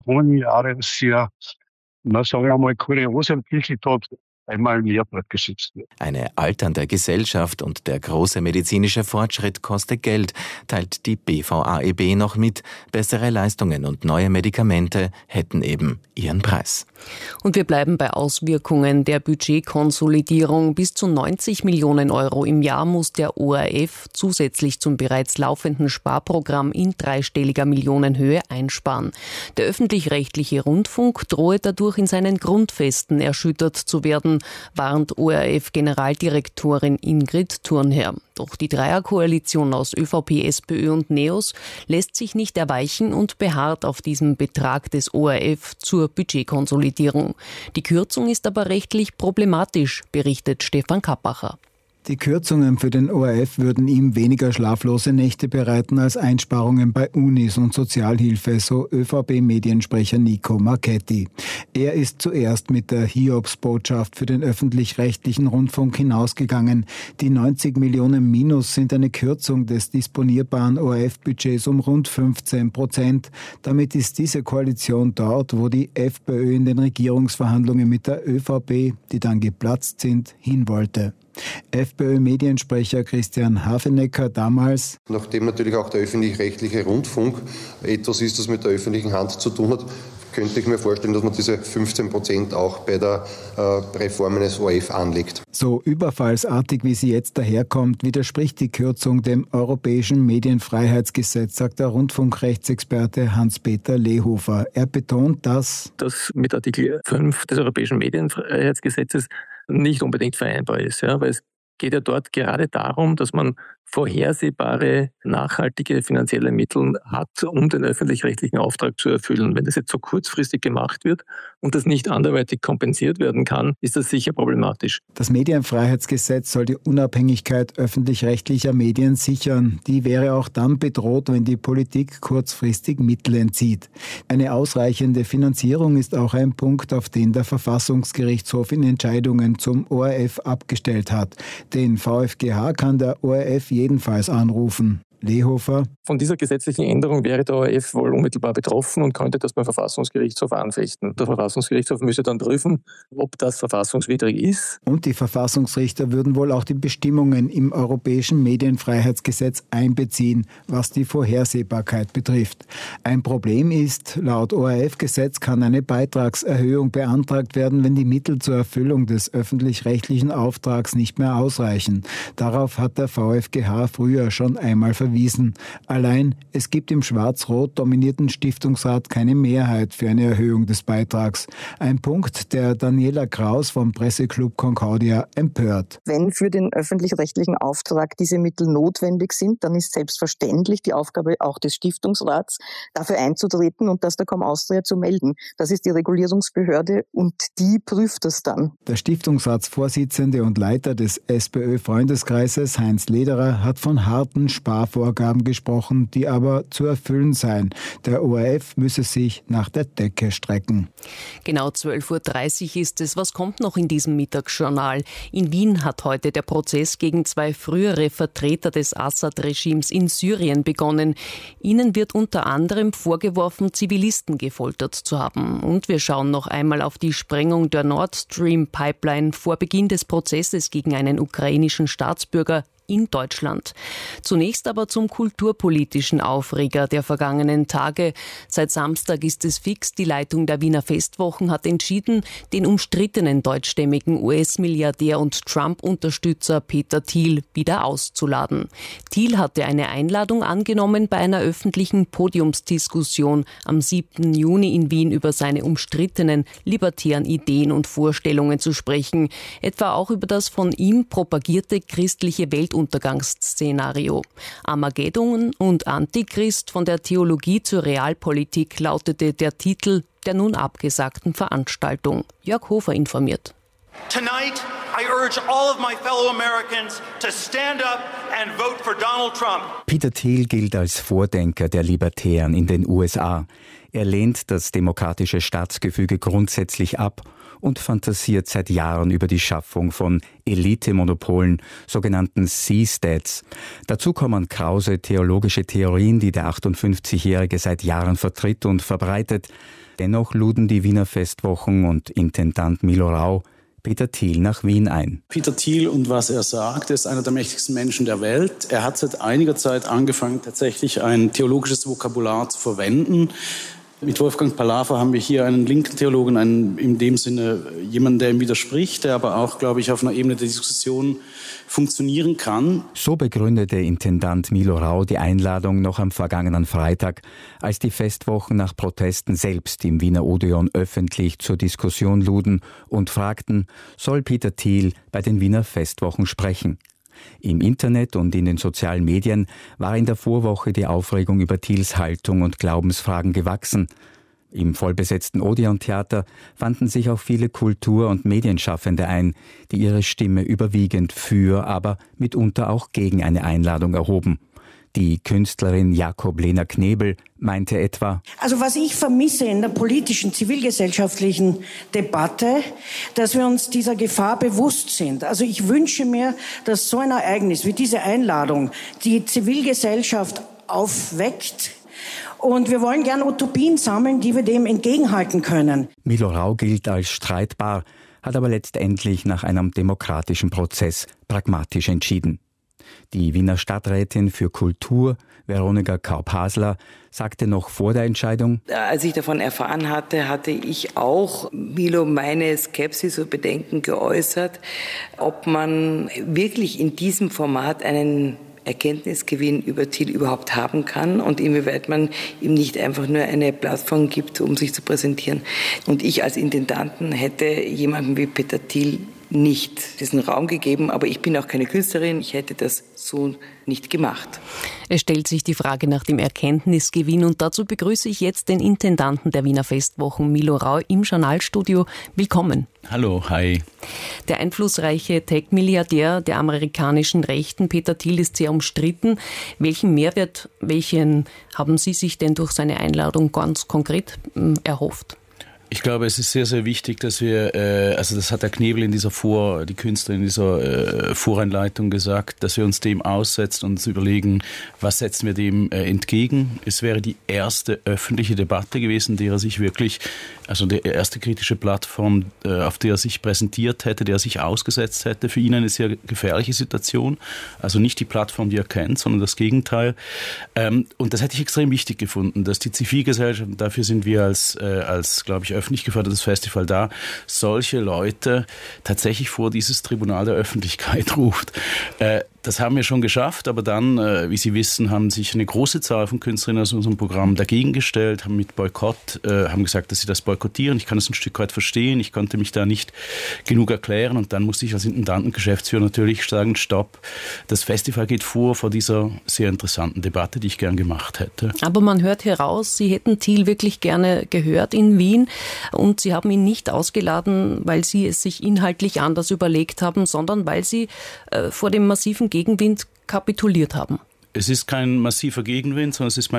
hohen Jahre sehr, sagen wir mal, kurios entwickelt hat, einmal mehr fortgesetzt wird. Eine alternde Gesellschaft und der große medizinische Fortschritt kostet Geld, teilt die BVAEB noch mit. Bessere Leistungen und neue Medikamente hätten eben ihren Preis. Und wir bleiben bei Auswirkungen der Budgetkonsolidierung. Bis zu 90 Millionen Euro im Jahr muss der ORF zusätzlich zum bereits laufenden Sparprogramm in dreistelliger Millionenhöhe einsparen. Der öffentlich-rechtliche Rundfunk drohe dadurch in seinen Grundfesten erschüttert zu werden, warnt ORF-Generaldirektorin Ingrid Thurnherr. Doch die Dreierkoalition aus ÖVP, SPÖ und NEOS lässt sich nicht erweichen und beharrt auf diesem Betrag des ORF zur Budgetkonsolidierung. Die Kürzung ist aber rechtlich problematisch, berichtet Stefan Kappacher. Die Kürzungen für den ORF würden ihm weniger schlaflose Nächte bereiten als Einsparungen bei Unis und Sozialhilfe, so ÖVP-Mediensprecher Nico Marchetti. Er ist zuerst mit der Hiobsbotschaft für den öffentlich-rechtlichen Rundfunk hinausgegangen. Die 90 Millionen Minus sind eine Kürzung des disponierbaren ORF-Budgets um rund 15%. Damit ist diese Koalition dort, wo die FPÖ in den Regierungsverhandlungen mit der ÖVP, die dann geplatzt sind, hin wollte. FPÖ-Mediensprecher Christian Hafenecker damals: Nachdem natürlich auch der öffentlich-rechtliche Rundfunk etwas ist, das mit der öffentlichen Hand zu tun hat, könnte ich mir vorstellen, dass man diese 15% auch bei der Reform eines ORF anlegt. So überfallsartig, wie sie jetzt daherkommt, widerspricht die Kürzung dem Europäischen Medienfreiheitsgesetz, sagt der Rundfunkrechtsexperte Hans-Peter Lehofer. Er betont, dass das mit Artikel 5 des Europäischen Medienfreiheitsgesetzes nicht unbedingt vereinbar ist, ja, weil es geht ja dort gerade darum, dass man vorhersehbare, nachhaltige finanzielle Mittel hat, um den öffentlich-rechtlichen Auftrag zu erfüllen. Wenn das jetzt so kurzfristig gemacht wird und das nicht anderweitig kompensiert werden kann, ist das sicher problematisch. Das Medienfreiheitsgesetz soll die Unabhängigkeit öffentlich-rechtlicher Medien sichern. Die wäre auch dann bedroht, wenn die Politik kurzfristig Mittel entzieht. Eine ausreichende Finanzierung ist auch ein Punkt, auf den der Verfassungsgerichtshof in Entscheidungen zum ORF abgestellt hat. Den VfGH kann der ORF jedenfalls anrufen. Lehofer: Von dieser gesetzlichen Änderung wäre der ORF wohl unmittelbar betroffen und könnte das beim Verfassungsgerichtshof anfechten. Der Verfassungsgerichtshof müsse dann prüfen, ob das verfassungswidrig ist. Und die Verfassungsrichter würden wohl auch die Bestimmungen im Europäischen Medienfreiheitsgesetz einbeziehen, was die Vorhersehbarkeit betrifft. Ein Problem ist, laut ORF-Gesetz kann eine Beitragserhöhung beantragt werden, wenn die Mittel zur Erfüllung des öffentlich-rechtlichen Auftrags nicht mehr ausreichen. Darauf hat der VfGH früher schon einmal verwiesen. Allein, es gibt im schwarz-rot dominierten Stiftungsrat keine Mehrheit für eine Erhöhung des Beitrags. Ein Punkt, der Daniela Kraus vom Presseclub Concordia empört. Wenn für den öffentlich-rechtlichen Auftrag diese Mittel notwendig sind, dann ist selbstverständlich die Aufgabe auch des Stiftungsrats, dafür einzutreten und das der Com Austria zu melden. Das ist die Regulierungsbehörde und die prüft das dann. Der Stiftungsratsvorsitzende und Leiter des SPÖ-Freundeskreises, Heinz Lederer, hat von harten Sparvorgaben gesprochen, die aber zu erfüllen seien. Der ORF müsse sich nach der Decke strecken. Genau 12.30 Uhr ist es. Was kommt noch in diesem Mittagsjournal? In Wien hat heute der Prozess gegen 2 frühere Vertreter des Assad-Regimes in Syrien begonnen. Ihnen wird unter anderem vorgeworfen, Zivilisten gefoltert zu haben. Und wir schauen noch einmal auf die Sprengung der Nord Stream Pipeline vor Beginn des Prozesses gegen einen ukrainischen Staatsbürger in Deutschland. Zunächst aber zum kulturpolitischen Aufreger der vergangenen Tage. Seit Samstag ist es fix, die Leitung der Wiener Festwochen hat entschieden, den umstrittenen deutschstämmigen US-Milliardär und Trump-Unterstützer Peter Thiel wieder auszuladen. Thiel hatte eine Einladung angenommen, bei einer öffentlichen Podiumsdiskussion am 7. Juni in Wien über seine umstrittenen libertären Ideen und Vorstellungen zu sprechen, etwa auch über das von ihm propagierte christliche Weltuntergangsszenario. Armageddon und Antichrist von der Theologie zur Realpolitik lautete der Titel der nun abgesagten Veranstaltung. Jörg Hofer informiert. Tonight, I urge all of my fellow Americans to stand up and vote for Donald Trump. Peter Thiel gilt als Vordenker der Libertären in den USA. Er lehnt das demokratische Staatsgefüge grundsätzlich ab und fantasiert seit Jahren über die Schaffung von Elitemonopolen, sogenannten C-States. Dazu kommen krause theologische Theorien, die der 58-Jährige seit Jahren vertritt und verbreitet. Dennoch luden die Wiener Festwochen und Intendant Milo Rau Peter Thiel nach Wien ein. Peter Thiel und was er sagt, er ist einer der mächtigsten Menschen der Welt. Er hat seit einiger Zeit angefangen, tatsächlich ein theologisches Vokabular zu verwenden. Mit Wolfgang Palafer haben wir hier einen linken Theologen, einen in dem Sinne jemanden, der ihm widerspricht, der aber auch, glaube ich, auf einer Ebene der Diskussion funktionieren kann. So begründete Intendant Milo Rau die Einladung noch am vergangenen Freitag, als die Festwochen nach Protesten selbst im Wiener Odeon öffentlich zur Diskussion luden und fragten, soll Peter Thiel bei den Wiener Festwochen sprechen? Im Internet und in den sozialen Medien war in der Vorwoche die Aufregung über Thiels Haltung und Glaubensfragen gewachsen. Im vollbesetzten Odeon-Theater fanden sich auch viele Kultur- und Medienschaffende ein, die ihre Stimme überwiegend für, aber mitunter auch gegen eine Einladung erhoben. Die Künstlerin Jakob-Lena Knebel meinte etwa: Also was ich vermisse in der politischen, zivilgesellschaftlichen Debatte, dass wir uns dieser Gefahr bewusst sind. Also ich wünsche mir, dass so ein Ereignis wie diese Einladung die Zivilgesellschaft aufweckt. Und wir wollen gern Utopien sammeln, die wir dem entgegenhalten können. Milo Rau gilt als streitbar, hat aber letztendlich nach einem demokratischen Prozess pragmatisch entschieden. Die Wiener Stadträtin für Kultur, Veronika Kaup-Hasler, sagte noch vor der Entscheidung: Als ich davon erfahren hatte, hatte ich auch, Milo, meine Skepsis und Bedenken geäußert, ob man wirklich in diesem Format einen Erkenntnisgewinn über Thiel überhaupt haben kann und inwieweit man ihm nicht einfach nur eine Plattform gibt, um sich zu präsentieren. Und ich als Intendanten hätte jemandem wie Peter Thiel nicht diesen Raum gegeben, aber ich bin auch keine Künstlerin, ich hätte das so nicht gemacht. Es stellt sich die Frage nach dem Erkenntnisgewinn und dazu begrüße ich jetzt den Intendanten der Wiener Festwochen, Milo Rau, im Journalstudio. Willkommen. Hallo, hi. Der einflussreiche Tech-Milliardär der amerikanischen Rechten, Peter Thiel, ist sehr umstritten. Welchen Mehrwert, haben Sie sich denn durch seine Einladung ganz konkret erhofft? Ich glaube, es ist sehr, sehr wichtig, dass wir, das hat der Knebel die Künstlerin in dieser Voreinleitung gesagt, dass wir uns dem aussetzen und uns überlegen, was setzen wir dem entgegen. Es wäre die erste öffentliche Debatte gewesen, der er sich wirklich, also die erste kritische Plattform, auf der er sich präsentiert hätte, der er sich ausgesetzt hätte. Für ihn eine sehr gefährliche Situation. Also nicht die Plattform, die er kennt, sondern das Gegenteil. Und das hätte ich extrem wichtig gefunden, dass die Zivilgesellschaft, und dafür sind wir als glaube ich, öffentlich gefördertes Festival da, solche Leute tatsächlich vor dieses Tribunal der Öffentlichkeit ruft. Das haben wir schon geschafft, aber dann, wie Sie wissen, haben sich eine große Zahl von Künstlerinnen aus unserem Programm dagegen gestellt, haben mit Boykott, haben gesagt, dass sie das boykottieren. Ich kann das ein Stück weit verstehen, ich konnte mich da nicht genug erklären und dann musste ich als Intendant und Geschäftsführer natürlich sagen, stopp, das Festival geht vor dieser sehr interessanten Debatte, die ich gern gemacht hätte. Aber man hört heraus, Sie hätten Thiel wirklich gerne gehört in Wien und Sie haben ihn nicht ausgeladen, weil Sie es sich inhaltlich anders überlegt haben, sondern weil Sie vor dem massiven Gegenwind kapituliert haben. Es ist kein massiver Gegenwind, sondern es ist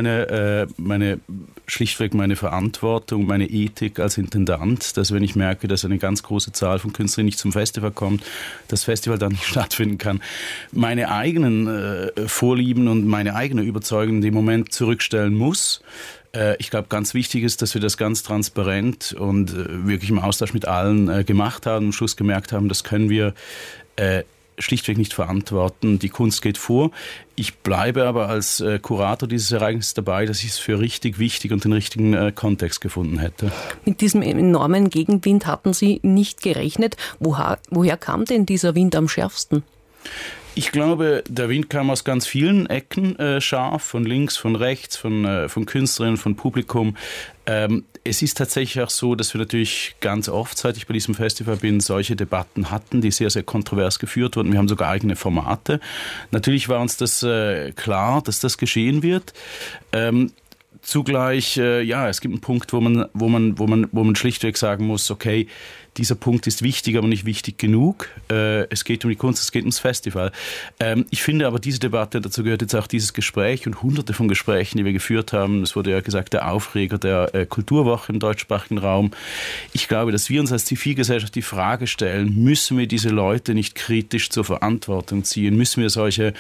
schlichtweg meine Verantwortung, meine Ethik als Intendant, dass wenn ich merke, dass eine ganz große Zahl von Künstlern nicht zum Festival kommt, das Festival dann nicht stattfinden kann, meine eigenen Vorlieben und meine eigene Überzeugung in dem Moment zurückstellen muss. Ich glaube, ganz wichtig ist, dass wir das ganz transparent und wirklich im Austausch mit allen gemacht haben, am Schluss gemerkt haben, das können wir schlichtweg nicht verantworten. Die Kunst geht vor. Ich bleibe aber als Kurator dieses Ereignisses dabei, dass ich es für richtig wichtig und den richtigen Kontext gefunden hätte. Mit diesem enormen Gegenwind hatten Sie nicht gerechnet. Woher kam denn dieser Wind am schärfsten? Ich glaube, der Wind kam aus ganz vielen Ecken scharf, von links, von rechts, von Künstlerinnen, von Publikum. Es ist tatsächlich auch so, dass wir natürlich ganz oft, seit ich bei diesem Festival bin, solche Debatten hatten, die sehr, sehr kontrovers geführt wurden. Wir haben sogar eigene Formate. Natürlich war uns das klar, dass das geschehen wird. zugleich, es gibt einen Punkt, wo man schlichtweg sagen muss, okay, dieser Punkt ist wichtig, aber nicht wichtig genug. Es geht um die Kunst, es geht ums Festival. Ich finde aber diese Debatte, dazu gehört jetzt auch dieses Gespräch und hunderte von Gesprächen, die wir geführt haben. Es wurde ja gesagt, der Aufreger der Kulturwoche im deutschsprachigen Raum. Ich glaube, dass wir uns als Zivilgesellschaft die Frage stellen, müssen wir diese Leute nicht kritisch zur Verantwortung ziehen? Müssen wir solche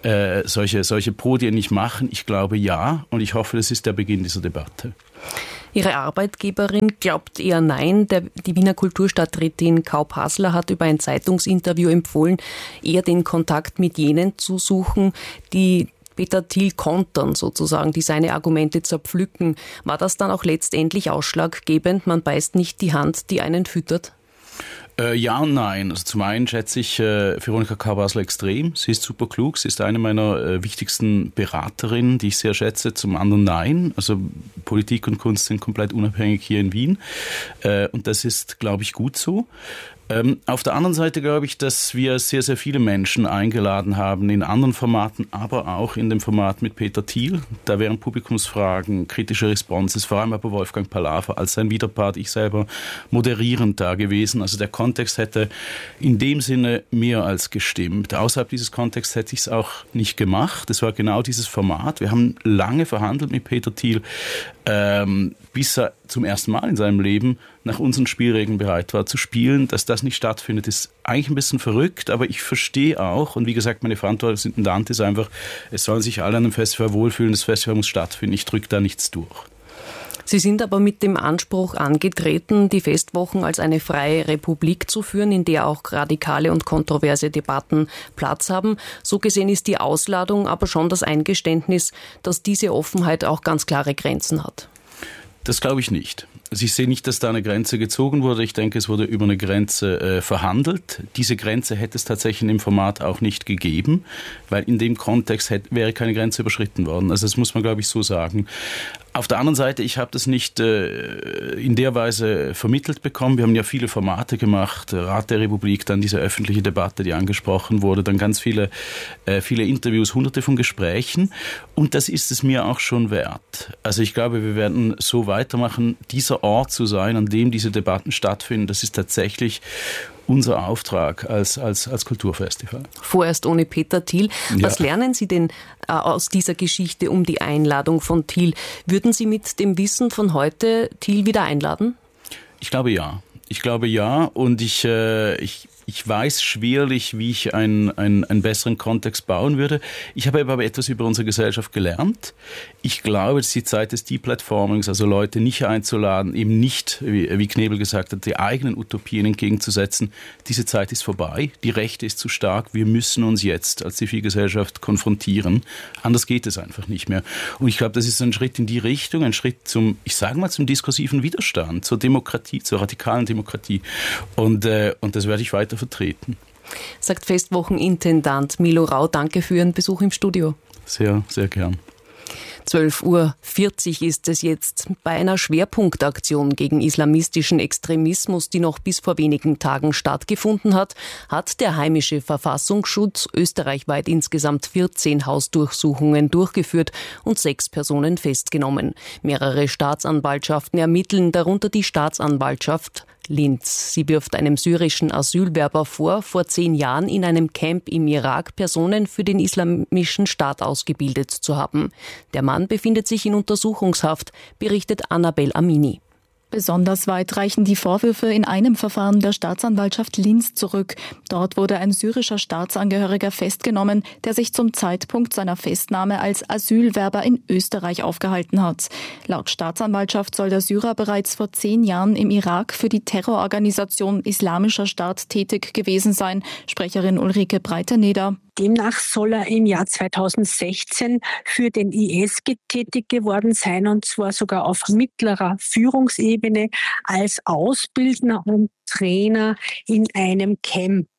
Podien nicht machen? Ich glaube ja, und ich hoffe, das ist der Beginn dieser Debatte. Ihre Arbeitgeberin glaubt eher nein. Die Wiener Kulturstadträtin Kaup Hasler hat über ein Zeitungsinterview empfohlen, eher den Kontakt mit jenen zu suchen, die Peter Thiel kontern sozusagen, die seine Argumente zerpflücken. War das dann auch letztendlich ausschlaggebend? Man beißt nicht die Hand, die einen füttert? Ja und nein. Also zum einen schätze ich Veronika Kaup-Hasler extrem. Sie ist super klug. Sie ist eine meiner wichtigsten Beraterinnen, die ich sehr schätze. Zum anderen nein. Also Politik und Kunst sind komplett unabhängig hier in Wien. Und das ist, glaube ich, gut so. Auf der anderen Seite glaube ich, dass wir sehr, sehr viele Menschen eingeladen haben in anderen Formaten, aber auch in dem Format mit Peter Thiel. Da wären Publikumsfragen, kritische Responses, vor allem aber Wolfgang Palafer als sein Widerpart, ich selber moderierend da gewesen. Also der Kontext hätte in dem Sinne mehr als gestimmt. Außerhalb dieses Kontexts hätte ich es auch nicht gemacht. Es war genau dieses Format. Wir haben lange verhandelt mit Peter Thiel, bis er zum ersten Mal in seinem Leben nach unseren Spielregeln bereit war zu spielen. Dass das nicht stattfindet, ist eigentlich ein bisschen verrückt, aber ich verstehe auch, und wie gesagt, meine Verantwortung als Intendant ist einfach, es sollen sich alle an einem Festival wohlfühlen, das Festival muss stattfinden, ich drücke da nichts durch. Sie sind aber mit dem Anspruch angetreten, die Festwochen als eine freie Republik zu führen, in der auch radikale und kontroverse Debatten Platz haben. So gesehen ist die Ausladung aber schon das Eingeständnis, dass diese Offenheit auch ganz klare Grenzen hat. Das glaube ich nicht. Also ich sehe nicht, dass da eine Grenze gezogen wurde. Ich denke, es wurde über eine Grenze verhandelt. Diese Grenze hätte es tatsächlich in dem Format auch nicht gegeben, weil in dem Kontext wäre keine Grenze überschritten worden. Also das muss man, glaube ich, so sagen. Auf der anderen Seite, ich habe das nicht in der Weise vermittelt bekommen. Wir haben ja viele Formate gemacht, Rat der Republik, dann diese öffentliche Debatte, die angesprochen wurde, dann ganz viele Interviews, hunderte von Gesprächen. Und das ist es mir auch schon wert. Also ich glaube, wir werden so weitermachen, dieser Ort zu sein, an dem diese Debatten stattfinden. Das ist tatsächlich unser Auftrag als Kulturfestival. Vorerst ohne Peter Thiel. Was lernen Sie denn aus dieser Geschichte um die Einladung von Thiel? Würden Sie mit dem Wissen von heute Thiel wieder einladen? Ich glaube ja. Und ich weiß schwerlich, wie ich einen besseren Kontext bauen würde. Ich habe aber etwas über unsere Gesellschaft gelernt. Ich glaube, es ist die Zeit des Deplatformings, also Leute nicht einzuladen, eben nicht, wie Knebel gesagt hat, die eigenen Utopien entgegenzusetzen. Diese Zeit ist vorbei. Die Rechte ist zu stark. Wir müssen uns jetzt als Zivilgesellschaft konfrontieren. Anders geht es einfach nicht mehr. Und ich glaube, das ist ein Schritt in die Richtung, ein Schritt zum diskursiven Widerstand, zur Demokratie, zur radikalen Demokratie. Und das werde ich weiter vertreten. Sagt Festwochenintendant Milo Rau, danke für Ihren Besuch im Studio. Sehr, sehr gern. 12:40 Uhr ist es jetzt. Bei einer Schwerpunktaktion gegen islamistischen Extremismus, die noch bis vor wenigen Tagen stattgefunden hat, hat der heimische Verfassungsschutz österreichweit insgesamt 14 Hausdurchsuchungen durchgeführt und 6 Personen festgenommen. Mehrere Staatsanwaltschaften ermitteln, darunter die Staatsanwaltschaft Linz. Sie wirft einem syrischen Asylwerber vor 10 Jahren in einem Camp im Irak Personen für den Islamischen Staat ausgebildet zu haben. Der Mann befindet sich in Untersuchungshaft, berichtet Annabel Amini. Besonders weit reichen die Vorwürfe in einem Verfahren der Staatsanwaltschaft Linz zurück. Dort wurde ein syrischer Staatsangehöriger festgenommen, der sich zum Zeitpunkt seiner Festnahme als Asylwerber in Österreich aufgehalten hat. Laut Staatsanwaltschaft soll der Syrer bereits vor 10 Jahren im Irak für die Terrororganisation Islamischer Staat tätig gewesen sein. Sprecherin Ulrike Breiteneder. Demnach soll er im Jahr 2016 für den IS tätig geworden sein, und zwar sogar auf mittlerer Führungsebene als Ausbildner und Trainer in einem Camp.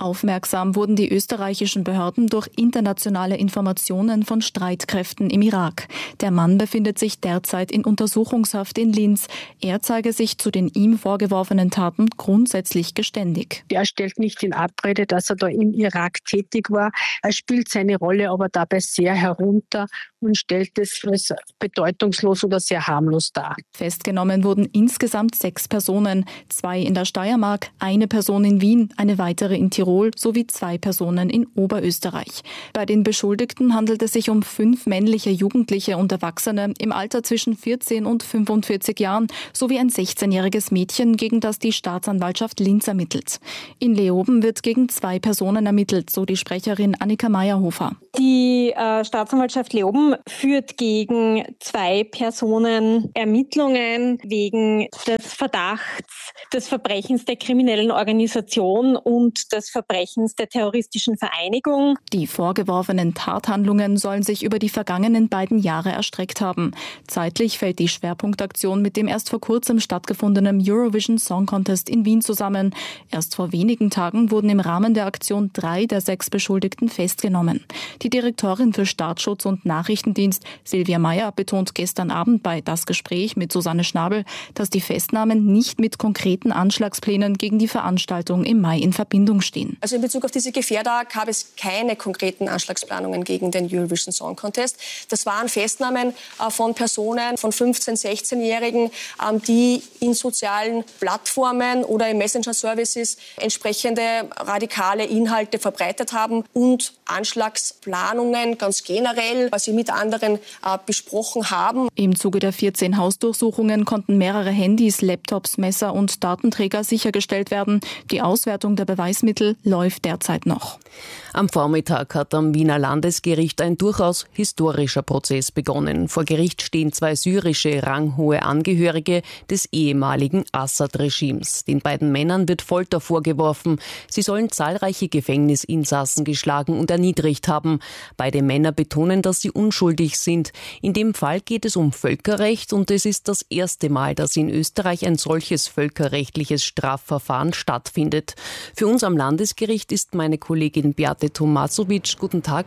Aufmerksam wurden die österreichischen Behörden durch internationale Informationen von Streitkräften im Irak. Der Mann befindet sich derzeit in Untersuchungshaft in Linz. Er zeige sich zu den ihm vorgeworfenen Taten grundsätzlich geständig. Er stellt nicht in Abrede, dass er da im Irak tätig war. Er spielt seine Rolle aber dabei sehr herunter und stellt es als bedeutungslos oder sehr harmlos dar. Festgenommen wurden insgesamt 6 Personen, 2 in der Steiermark, eine Person in Wien, eine weitere in Tirol sowie 2 Personen in Oberösterreich. Bei den Beschuldigten handelt es sich um 5 männliche Jugendliche und Erwachsene im Alter zwischen 14 und 45 Jahren sowie ein 16-jähriges Mädchen, gegen das die Staatsanwaltschaft Linz ermittelt. In Leoben wird gegen 2 Personen ermittelt, so die Sprecherin Annika Meyerhofer. Die Staatsanwaltschaft Leoben führt gegen 2 Personen Ermittlungen wegen des Verdachts des Verbrechens der kriminellen Organisation und des Verbrechens der terroristischen Vereinigung. Die vorgeworfenen Tathandlungen sollen sich über die vergangenen beiden Jahre erstreckt haben. Zeitlich fällt die Schwerpunktaktion mit dem erst vor kurzem stattgefundenen Eurovision Song Contest in Wien zusammen. Erst vor wenigen Tagen wurden im Rahmen der Aktion 3 der 6 Beschuldigten festgenommen. Die Direktorin für Staatsschutz und Nachrichtendienst, Silvia Meyer, betont gestern Abend bei Das Gespräch mit Susanne Schnabel, dass die Festnahmen nicht mit konkreten Anschlagsplänen gegen die Veranstaltung im Mai in Verbindung stehen. Also in Bezug auf diese Gefährder gab es keine konkreten Anschlagsplanungen gegen den Eurovision Song Contest. Das waren Festnahmen von Personen, von 15-, 16-Jährigen, die in sozialen Plattformen oder in Messenger-Services entsprechende radikale Inhalte verbreitet haben und Anschlagsplanungen ganz generell, was sie mit anderen besprochen haben. Im Zuge der 14 Hausdurchsuchungen konnten mehrere Handys, Laptops, Messer und Datenträger sichergestellt werden. Die Auswertung der Beweismittel läuft derzeit noch. Am Vormittag hat am Wiener Landesgericht ein durchaus historischer Prozess begonnen. Vor Gericht stehen 2 syrische ranghohe Angehörige des ehemaligen Assad-Regimes. Den beiden Männern wird Folter vorgeworfen. Sie sollen zahlreiche Gefängnisinsassen geschlagen und erniedrigt haben. Beide Männer betonen, dass sie unschuldig sind. In dem Fall geht es um Völkerrecht und es ist das erste Mal, dass in Österreich ein solches völkerrechtliches Strafverfahren stattfindet. Für uns am Landesgericht ist meine Kollegin Beate Tomasovic. Guten Tag.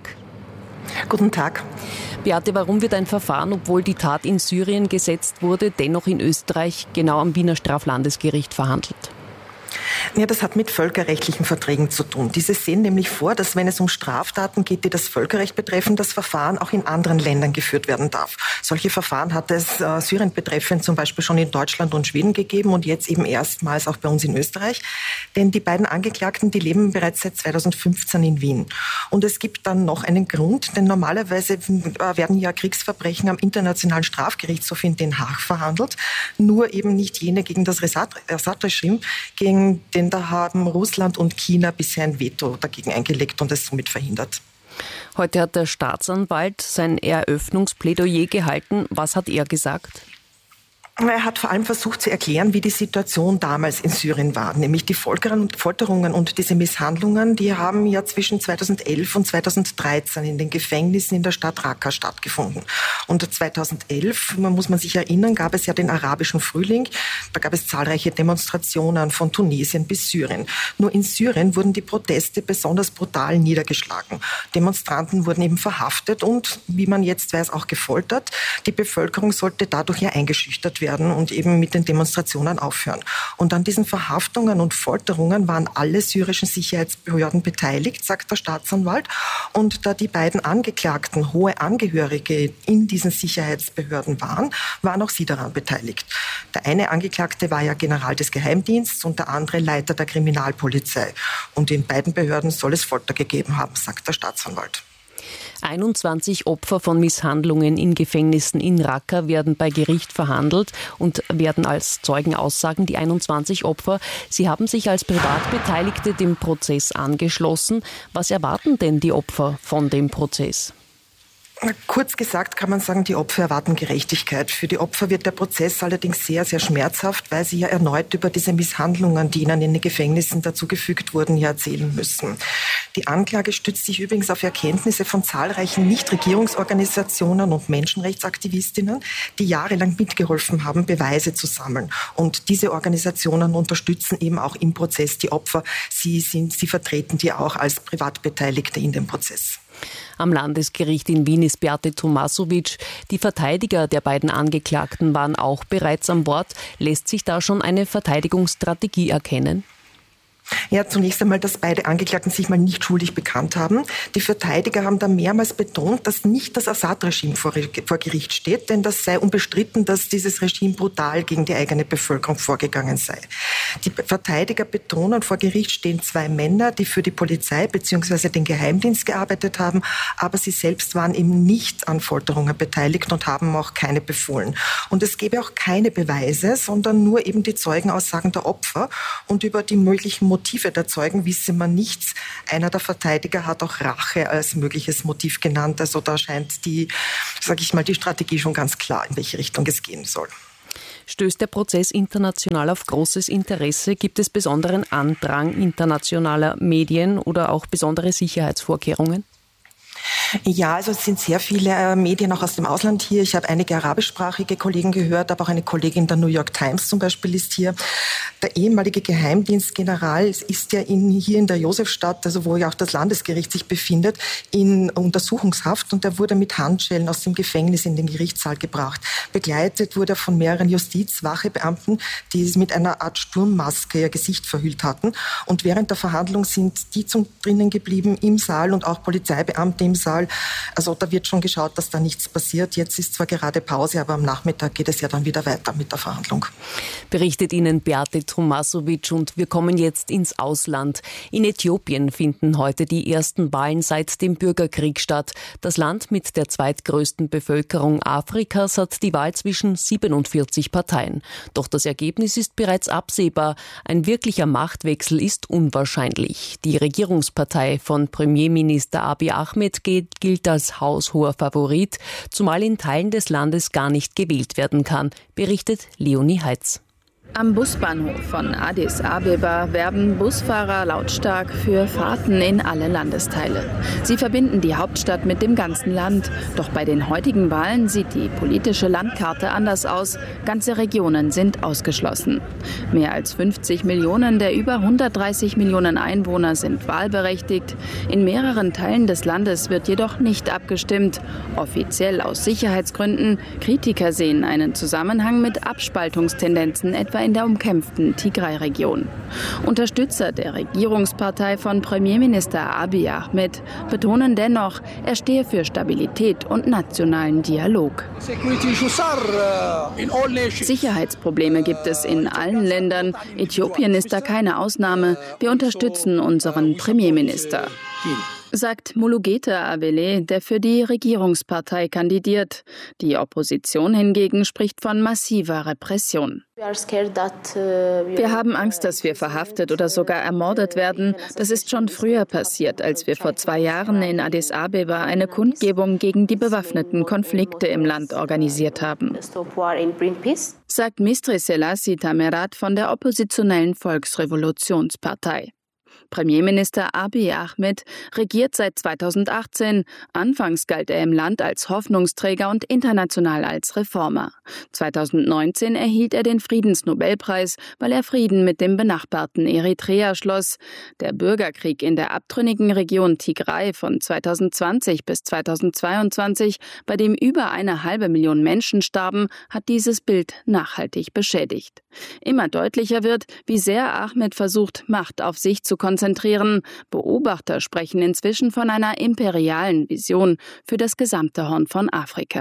Guten Tag. Beate, warum wird ein Verfahren, obwohl die Tat in Syrien gesetzt wurde, dennoch in Österreich genau am Wiener Straflandesgericht verhandelt? Ja, das hat mit völkerrechtlichen Verträgen zu tun. Diese sehen nämlich vor, dass wenn es um Straftaten geht, die das Völkerrecht betreffen, das Verfahren auch in anderen Ländern geführt werden darf. Solche Verfahren hat es Syrien betreffend zum Beispiel schon in Deutschland und Schweden gegeben und jetzt eben erstmals auch bei uns in Österreich. Denn die beiden Angeklagten, die leben bereits seit 2015 in Wien. Und es gibt dann noch einen Grund, denn normalerweise werden ja Kriegsverbrechen am Internationalen Strafgerichtshof in Den Haag verhandelt, nur eben nicht jene gegen das Assad-Regime, gegen denn da haben Russland und China bisher ein Veto dagegen eingelegt und es somit verhindert. Heute hat der Staatsanwalt sein Eröffnungsplädoyer gehalten. Was hat er gesagt? Er hat vor allem versucht zu erklären, wie die Situation damals in Syrien war. Nämlich die Folterungen und diese Misshandlungen, die haben ja zwischen 2011 und 2013 in den Gefängnissen in der Stadt Raqqa stattgefunden. Und 2011, muss man sich erinnern, gab es ja den arabischen Frühling. Da gab es zahlreiche Demonstrationen von Tunesien bis Syrien. Nur in Syrien wurden die Proteste besonders brutal niedergeschlagen. Demonstranten wurden eben verhaftet und, wie man jetzt weiß, auch gefoltert. Die Bevölkerung sollte dadurch ja eingeschüchtert werden und eben mit den Demonstrationen aufhören. Und an diesen Verhaftungen und Folterungen waren alle syrischen Sicherheitsbehörden beteiligt, sagt der Staatsanwalt. Und da die beiden Angeklagten hohe Angehörige in diesen Sicherheitsbehörden waren auch sie daran beteiligt. Der eine Angeklagte war ja General des Geheimdienstes und der andere Leiter der Kriminalpolizei. Und in beiden Behörden soll es Folter gegeben haben, sagt der Staatsanwalt. 21 Opfer von Misshandlungen in Gefängnissen in Raqqa werden bei Gericht verhandelt und werden als Zeugen aussagen. Die 21 Opfer, sie haben sich als Privatbeteiligte dem Prozess angeschlossen. Was erwarten denn die Opfer von dem Prozess? Kurz gesagt kann man sagen, die Opfer erwarten Gerechtigkeit. Für die Opfer wird der Prozess allerdings sehr, sehr schmerzhaft, weil sie ja erneut über diese Misshandlungen, die ihnen in den Gefängnissen dazugefügt wurden, erzählen müssen. Die Anklage stützt sich übrigens auf Erkenntnisse von zahlreichen Nichtregierungsorganisationen und Menschenrechtsaktivistinnen, die jahrelang mitgeholfen haben, Beweise zu sammeln. Und diese Organisationen unterstützen eben auch im Prozess die Opfer. Sie vertreten die auch als Privatbeteiligte in dem Prozess. Am Landesgericht in Wien ist Beate Tomasovic. Die Verteidiger der beiden Angeklagten waren auch bereits an Bord. Lässt sich da schon eine Verteidigungsstrategie erkennen? Ja, zunächst einmal, dass beide Angeklagten sich mal nicht schuldig bekannt haben. Die Verteidiger haben da mehrmals betont, dass nicht das Assad-Regime vor Gericht steht, denn das sei unbestritten, dass dieses Regime brutal gegen die eigene Bevölkerung vorgegangen sei. Die Verteidiger betonen, vor Gericht stehen 2 Männer, die für die Polizei bzw. den Geheimdienst gearbeitet haben, aber sie selbst waren eben nicht an Folterungen beteiligt und haben auch keine befohlen. Und es gäbe auch keine Beweise, sondern nur eben die Zeugenaussagen der Opfer, und über die möglichen Motive der Zeugen wisse man nichts. Einer der Verteidiger hat auch Rache als mögliches Motiv genannt. Also da scheint die Strategie schon ganz klar, in welche Richtung es gehen soll. Stößt der Prozess international auf großes Interesse? Gibt es besonderen Andrang internationaler Medien oder auch besondere Sicherheitsvorkehrungen? Ja, also es sind sehr viele Medien auch aus dem Ausland hier. Ich habe einige arabischsprachige Kollegen gehört, aber auch eine Kollegin der New York Times zum Beispiel ist hier. Der ehemalige Geheimdienstgeneral ist ja hier in der Josefstadt, also wo ja auch das Landesgericht sich befindet, in Untersuchungshaft, und er wurde mit Handschellen aus dem Gefängnis in den Gerichtssaal gebracht. Begleitet wurde er von mehreren Justizwachebeamten, die mit einer Art Sturmmaske ihr Gesicht verhüllt hatten. Und während der Verhandlung sind die drinnen geblieben im Saal und auch Polizeibeamte im Saal. Also da wird schon geschaut, dass da nichts passiert. Jetzt ist zwar gerade Pause, aber am Nachmittag geht es ja dann wieder weiter mit der Verhandlung. Berichtet Ihnen Beate Tomasovic, und wir kommen jetzt ins Ausland. In Äthiopien finden heute die ersten Wahlen seit dem Bürgerkrieg statt. Das Land mit der zweitgrößten Bevölkerung Afrikas hat die Wahl zwischen 47 Parteien. Doch das Ergebnis ist bereits absehbar. Ein wirklicher Machtwechsel ist unwahrscheinlich. Die Regierungspartei von Premierminister Abiy Ahmed gilt als haushoher Favorit, zumal in Teilen des Landes gar nicht gewählt werden kann, berichtet Leonie Heitz. Am Busbahnhof von Addis Abeba werben Busfahrer lautstark für Fahrten in alle Landesteile. Sie verbinden die Hauptstadt mit dem ganzen Land. Doch bei den heutigen Wahlen sieht die politische Landkarte anders aus. Ganze Regionen sind ausgeschlossen. Mehr als 50 Millionen der über 130 Millionen Einwohner sind wahlberechtigt. In mehreren Teilen des Landes wird jedoch nicht abgestimmt. Offiziell aus Sicherheitsgründen. Kritiker sehen einen Zusammenhang mit Abspaltungstendenzen etwa in der umkämpften Tigray-Region. Unterstützer der Regierungspartei von Premierminister Abiy Ahmed betonen dennoch, er stehe für Stabilität und nationalen Dialog. Sicherheitsprobleme gibt es in allen Ländern. Äthiopien ist da keine Ausnahme. Wir unterstützen unseren Premierminister, sagt Mulugeta Abele, der für die Regierungspartei kandidiert. Die Opposition hingegen spricht von massiver Repression. Wir haben Angst, dass wir verhaftet oder sogar ermordet werden. Das ist schon früher passiert, als wir vor 2 Jahren in Addis Abeba eine Kundgebung gegen die bewaffneten Konflikte im Land organisiert haben, sagt Mistri Selassie Tamerat von der oppositionellen Volksrevolutionspartei. Premierminister Abiy Ahmed regiert seit 2018. Anfangs galt er im Land als Hoffnungsträger und international als Reformer. 2019 erhielt er den Friedensnobelpreis, weil er Frieden mit dem benachbarten Eritrea schloss. Der Bürgerkrieg in der abtrünnigen Region Tigray von 2020 bis 2022, bei dem über 1,5 Million Menschen starben, hat dieses Bild nachhaltig beschädigt. Immer deutlicher wird, wie sehr Ahmed versucht, Macht auf sich zu konzentrieren. Beobachter sprechen inzwischen von einer imperialen Vision für das gesamte Horn von Afrika.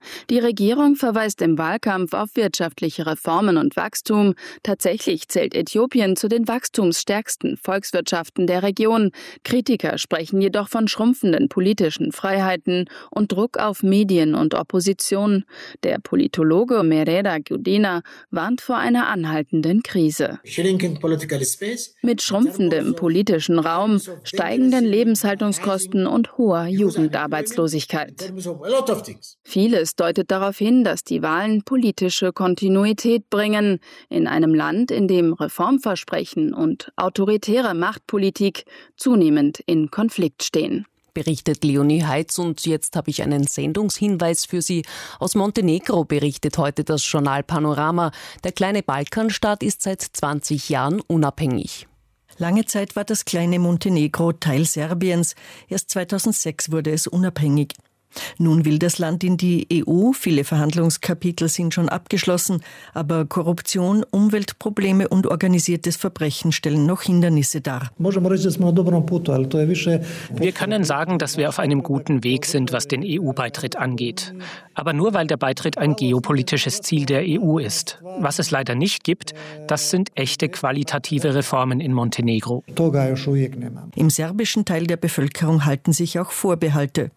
Die Regierung verweist im Wahlkampf auf wirtschaftliche Reformen und Wachstum. Tatsächlich zählt Äthiopien zu den wachstumsstärksten Volkswirtschaften der Region. Kritiker sprechen jedoch von schrumpfenden politischen Freiheiten und Druck auf Medien und Opposition. Der Politologe Merera Gudina warnt vor einer anhaltenden Krise. Mit schrumpfendem politischen Raum, steigenden Lebenshaltungskosten und hoher Jugendarbeitslosigkeit. Vieles deutet darauf hin, dass die Wahlen politische Kontinuität bringen. In einem Land, in dem Reformversprechen und autoritäre Machtpolitik zunehmend in Konflikt stehen. Berichtet Leonie Heitz, und jetzt habe ich einen Sendungshinweis für Sie. Aus Montenegro berichtet heute das Journal Panorama. Der kleine Balkanstaat ist seit 20 Jahren unabhängig. Lange Zeit war das kleine Montenegro Teil Serbiens. Erst 2006 wurde es unabhängig. Nun will das Land in die EU. Viele Verhandlungskapitel sind schon abgeschlossen, aber Korruption, Umweltprobleme und organisiertes Verbrechen stellen noch Hindernisse dar. Wir können sagen, dass wir auf einem guten Weg sind, was den EU-Beitritt angeht. Aber nur weil der Beitritt ein geopolitisches Ziel der EU ist. Was es leider nicht gibt, das sind echte qualitative Reformen in Montenegro. Im serbischen Teil der Bevölkerung halten sich auch Vorbehalte.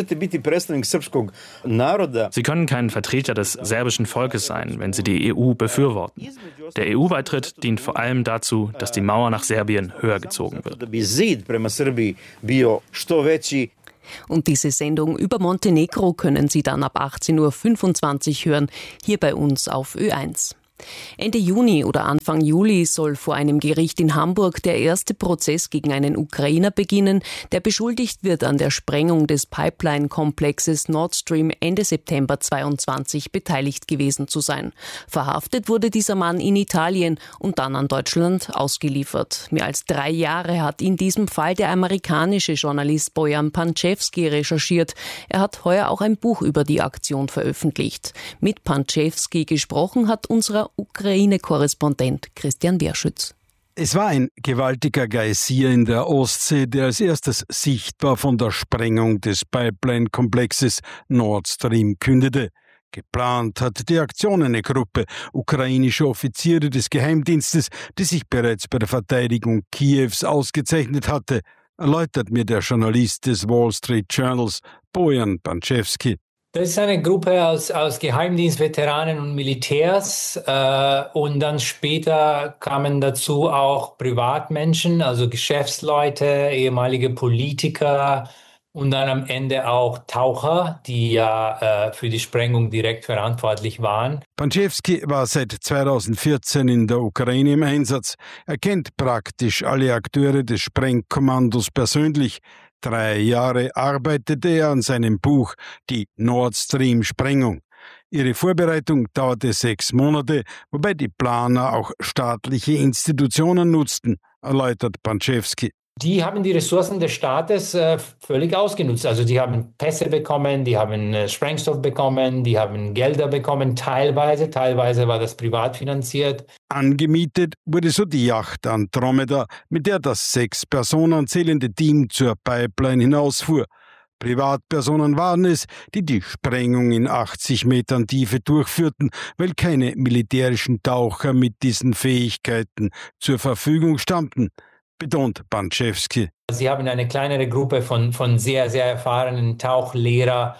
Sie können kein Vertreter des serbischen Volkes sein, wenn Sie die EU befürworten. Der EU-Beitritt dient vor allem dazu, dass die Mauer nach Serbien höher gezogen wird. Und diese Sendung über Montenegro können Sie dann ab 18.25 Uhr hören, hier bei uns auf Ö1. Ende Juni oder Anfang Juli soll vor einem Gericht in Hamburg der erste Prozess gegen einen Ukrainer beginnen, der beschuldigt wird, an der Sprengung des Pipeline-Komplexes Nord Stream Ende September 2022 beteiligt gewesen zu sein. Verhaftet wurde dieser Mann in Italien und dann an Deutschland ausgeliefert. Mehr als 3 Jahre hat in diesem Fall der amerikanische Journalist Bojan Pančevský recherchiert. Er hat heuer auch ein Buch über die Aktion veröffentlicht. Mit Pančevský gesprochen hat unser Ukraine-Korrespondent Christian Berschütz. Es war ein gewaltiger Geysir in der Ostsee, der als erstes sichtbar von der Sprengung des Pipeline-Komplexes Nord Stream kündete. Geplant hatte die Aktion eine Gruppe ukrainischer Offiziere des Geheimdienstes, die sich bereits bei der Verteidigung Kiews ausgezeichnet hatte, erläutert mir der Journalist des Wall Street Journals Bojan Pančevský. Das ist eine Gruppe aus Geheimdienstveteranen und Militärs und dann später kamen dazu auch Privatmenschen, also Geschäftsleute, ehemalige Politiker und dann am Ende auch Taucher, die ja für die Sprengung direkt verantwortlich waren. Pančevský war seit 2014 in der Ukraine im Einsatz. Er kennt praktisch alle Akteure des Sprengkommandos persönlich. 3 Jahre arbeitete er an seinem Buch Die Nord Stream-Sprengung. Ihre Vorbereitung dauerte 6 Monate, wobei die Planer auch staatliche Institutionen nutzten, erläutert Pančevský. Die haben die Ressourcen des Staates völlig ausgenutzt. Also die haben Pässe bekommen, die haben Sprengstoff bekommen, die haben Gelder bekommen, teilweise war das privat finanziert. Angemietet wurde so die Yacht Andromeda, mit der das 6 Personen zählende Team zur Pipeline hinausfuhr. Privatpersonen waren es, die die Sprengung in 80 Metern Tiefe durchführten, weil keine militärischen Taucher mit diesen Fähigkeiten zur Verfügung standen, betont Pančevský. Sie haben eine kleinere Gruppe von sehr, sehr erfahrenen Tauchlehrern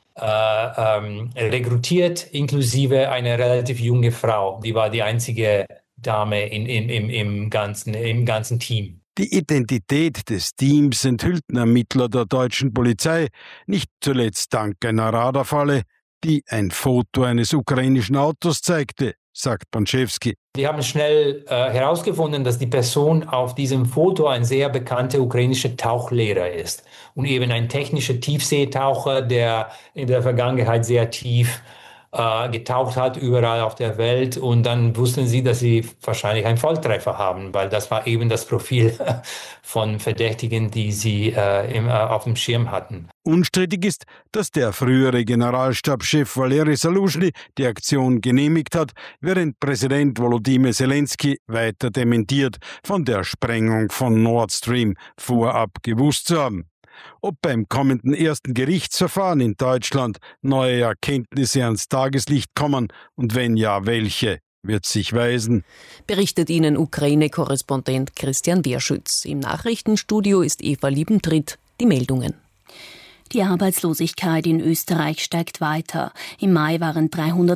rekrutiert, inklusive eine relativ junge Frau. Die war die einzige Dame im ganzen Team. Die Identität des Teams enthüllten Ermittler der deutschen Polizei, nicht zuletzt dank einer Radarfalle, die ein Foto eines ukrainischen Autos zeigte, sagt Pančevský. Wir haben schnell herausgefunden, dass die Person auf diesem Foto ein sehr bekannter ukrainischer Tauchlehrer ist und eben ein technischer Tiefseetaucher, der in der Vergangenheit sehr tief getaucht hat, überall auf der Welt. Und dann wussten sie, dass sie wahrscheinlich einen Volltreffer haben, weil das war eben das Profil von Verdächtigen, die sie auf dem Schirm hatten. Unstrittig ist, dass der frühere Generalstabschef Valeri Zaluzhny die Aktion genehmigt hat, während Präsident Volodymyr Zelensky weiter dementiert, von der Sprengung von Nord Stream vorab gewusst zu haben. Ob beim kommenden ersten Gerichtsverfahren in Deutschland neue Erkenntnisse ans Tageslicht kommen und wenn ja, welche, wird sich weisen. Berichtet Ihnen Ukraine-Korrespondent Christian Wehrschütz. Im Nachrichtenstudio ist Eva Liebentritt. Die Meldungen. Die Arbeitslosigkeit in Österreich steigt weiter. Im Mai waren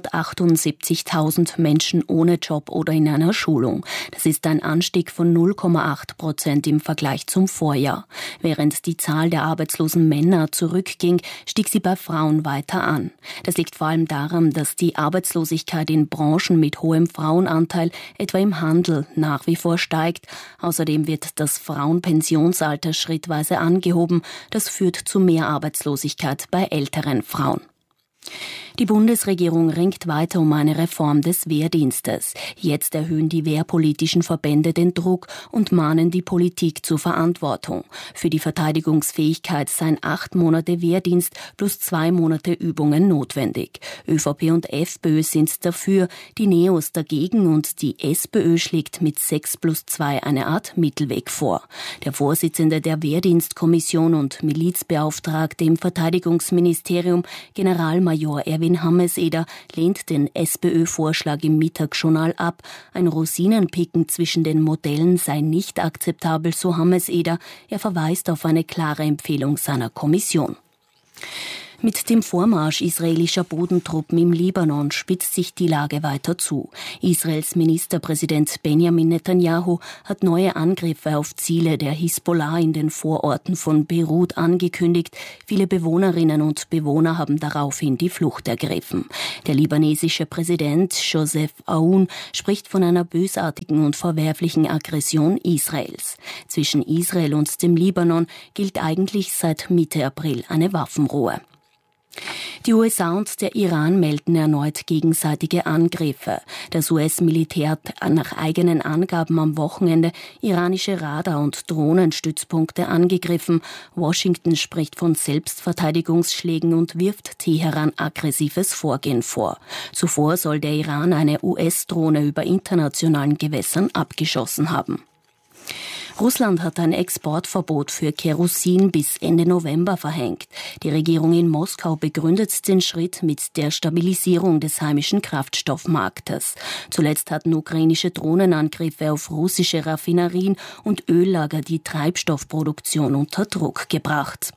378.000 Menschen ohne Job oder in einer Schulung. Das ist ein Anstieg von 0,8% im Vergleich zum Vorjahr. Während die Zahl der arbeitslosen Männer zurückging, stieg sie bei Frauen weiter an. Das liegt vor allem daran, dass die Arbeitslosigkeit in Branchen mit hohem Frauenanteil, etwa im Handel, nach wie vor steigt. Außerdem wird das Frauenpensionsalter schrittweise angehoben. Das führt zu mehr Arbeitslosigkeit bei älteren Frauen. Die Bundesregierung ringt weiter um eine Reform des Wehrdienstes. Jetzt erhöhen die wehrpolitischen Verbände den Druck und mahnen die Politik zur Verantwortung. Für die Verteidigungsfähigkeit seien 8 Monate Wehrdienst plus 2 Monate Übungen notwendig. ÖVP und FPÖ sind dafür, die Neos dagegen und die SPÖ schlägt mit 6+2 eine Art Mittelweg vor. Der Vorsitzende der Wehrdienstkommission und Milizbeauftragte im Verteidigungsministerium, Generalmajor Erwin Hammes-Eder, lehnt den SPÖ-Vorschlag im Mittagsjournal ab. Ein Rosinenpicken zwischen den Modellen sei nicht akzeptabel, so Hammes-Eder. Er verweist auf eine klare Empfehlung seiner Kommission. Mit dem Vormarsch israelischer Bodentruppen im Libanon spitzt sich die Lage weiter zu. Israels Ministerpräsident Benjamin Netanyahu hat neue Angriffe auf Ziele der Hisbollah in den Vororten von Beirut angekündigt. Viele Bewohnerinnen und Bewohner haben daraufhin die Flucht ergriffen. Der libanesische Präsident Joseph Aoun spricht von einer bösartigen und verwerflichen Aggression Israels. Zwischen Israel und dem Libanon gilt eigentlich seit Mitte April eine Waffenruhe. Die USA und der Iran melden erneut gegenseitige Angriffe. Das US-Militär hat nach eigenen Angaben am Wochenende iranische Radar- und Drohnenstützpunkte angegriffen. Washington spricht von Selbstverteidigungsschlägen und wirft Teheran aggressives Vorgehen vor. Zuvor soll der Iran eine US-Drohne über internationalen Gewässern abgeschossen haben. Russland hat ein Exportverbot für Kerosin bis Ende November verhängt. Die Regierung in Moskau begründet den Schritt mit der Stabilisierung des heimischen Kraftstoffmarktes. Zuletzt hatten ukrainische Drohnenangriffe auf russische Raffinerien und Öllager die Treibstoffproduktion unter Druck gebracht.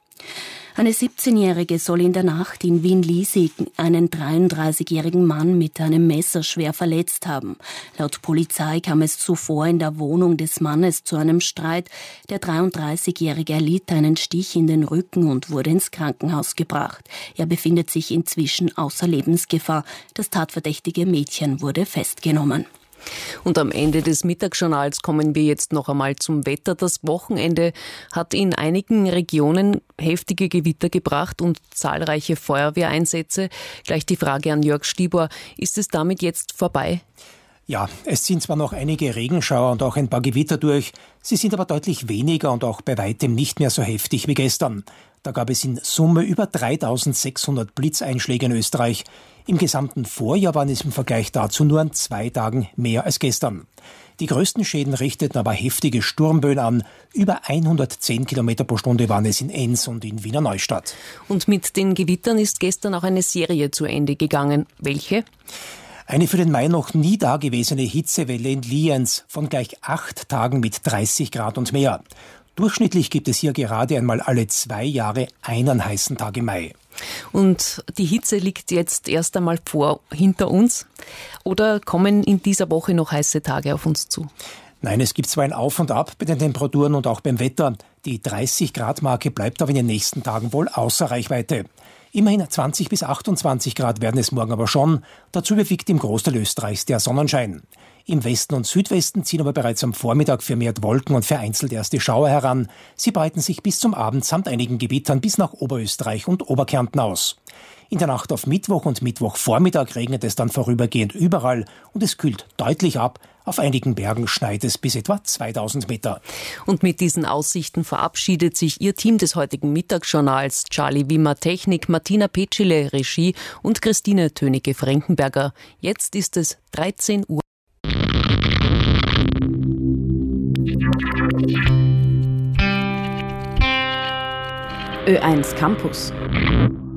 Eine 17-Jährige soll in der Nacht in Wien-Liesing einen 33-jährigen Mann mit einem Messer schwer verletzt haben. Laut Polizei kam es zuvor in der Wohnung des Mannes zu einem Streit. Der 33-Jährige erlitt einen Stich in den Rücken und wurde ins Krankenhaus gebracht. Er befindet sich inzwischen außer Lebensgefahr. Das tatverdächtige Mädchen wurde festgenommen. Und am Ende des Mittagsjournals kommen wir jetzt noch einmal zum Wetter. Das Wochenende hat in einigen Regionen heftige Gewitter gebracht und zahlreiche Feuerwehreinsätze. Gleich die Frage an Jörg Stibor, ist es damit jetzt vorbei? Ja, es sind zwar noch einige Regenschauer und auch ein paar Gewitter durch, sie sind aber deutlich weniger und auch bei weitem nicht mehr so heftig wie gestern. Da gab es in Summe über 3.600 Blitzeinschläge in Österreich. Im gesamten Vorjahr waren es im Vergleich dazu nur an 2 Tagen mehr als gestern. Die größten Schäden richteten aber heftige Sturmböen an. Über 110 Kilometer pro Stunde waren es in Enns und in Wiener Neustadt. Und mit den Gewittern ist gestern auch eine Serie zu Ende gegangen. Welche? Eine für den Mai noch nie dagewesene Hitzewelle in Lienz von gleich 8 Tagen mit 30 Grad und mehr. Durchschnittlich gibt es hier gerade einmal alle 2 Jahre einen heißen Tag im Mai. Und die Hitze liegt jetzt erst einmal hinter uns? Oder kommen in dieser Woche noch heiße Tage auf uns zu? Nein, es gibt zwar ein Auf und Ab bei den Temperaturen und auch beim Wetter. Die 30-Grad-Marke bleibt aber in den nächsten Tagen wohl außer Reichweite. Immerhin 20 bis 28 Grad werden es morgen aber schon. Dazu überwiegt im Großteil Österreichs der Sonnenschein. Im Westen und Südwesten ziehen aber bereits am Vormittag vermehrt Wolken und vereinzelt erste Schauer heran. Sie breiten sich bis zum Abend samt einigen Gewittern bis nach Oberösterreich und Oberkärnten aus. In der Nacht auf Mittwoch und Mittwochvormittag regnet es dann vorübergehend überall und es kühlt deutlich ab. Auf einigen Bergen schneit es bis etwa 2000 Meter. Und mit diesen Aussichten verabschiedet sich Ihr Team des heutigen Mittagsjournals. Charlie Wimmer Technik, Martina Petschile Regie und Christine Tönecke-Frankenberger. Jetzt ist es 13 Uhr. Ö1 Campus.